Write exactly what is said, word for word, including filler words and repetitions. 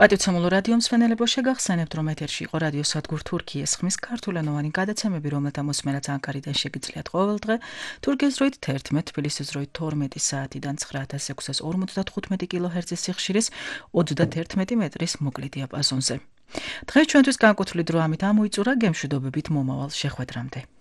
პატივცემულო რადიო მსმენელებო, შეგახსენებთ, რომ ეთერში იყო რადიო სადგურ თურქიის ხმის ქართულენოვანი გადაცემები, რომელთა მოსმენაც ანკარიდან შეგიძლიათ ყოველდღე, თურქეთის დროით თერთმეტ, თბილისის დროით თორმეტი საათიდან ცხრა ათას ექვსას ორმოცდათხუთმეტი კილოჰერცის სიხშირის ოცდათერთმეტი მეტრის მოკლე დიაპაზონზე. დღეს ჩვენთვის განკუთვნილი დრო ამით ამოიწურა, გემშვიდობებით მომავალ შეხვედრამდე.